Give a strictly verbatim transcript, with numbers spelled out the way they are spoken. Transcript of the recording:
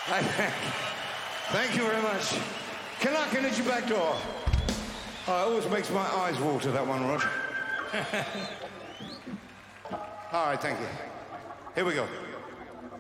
I thank, thank you very much. Can I connect your back door? Oh, it always makes my eyes water, that one, Rod. All right, thank you. Here we go.